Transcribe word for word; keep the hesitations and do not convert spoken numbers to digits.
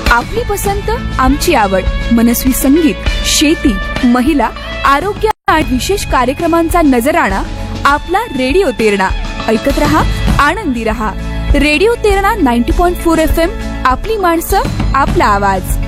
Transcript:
आपली पसंत आमची आवड, मनस्वी संगीत, शेती, महिला, आरोग्य आणि विशेष कार्यक्रमांचा नजराणा आपला रेडिओ तेरणा. ऐकत रहा, आनंदी रहा. रेडिओ तेरणा नव्वद पॉइंट चार एफ एम. आपली माणसं, आपला आवाज.